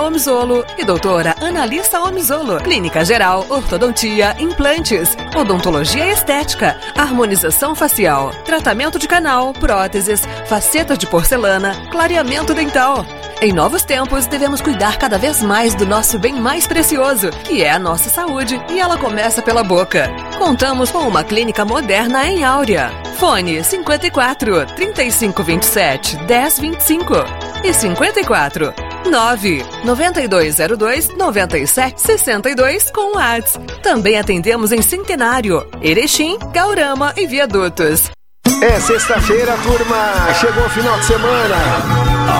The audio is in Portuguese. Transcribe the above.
Daniel Omizolo e doutora Analissa Omizolo. Clínica geral, ortodontia, implantes, odontologia e estética, harmonização facial, tratamento de canal, próteses, facetas de porcelana, clareamento dental. Em novos tempos, devemos cuidar cada vez mais do nosso bem mais precioso, que é a nossa saúde, e ela começa pela boca. Contamos com uma clínica moderna em Áurea. Fone 54 3527 1025 e 54 9 9202 9762 com WhatsApp. Também atendemos em Centenário, Erechim, Gaurama e Viadutos. É sexta-feira, turma. Chegou o final de semana.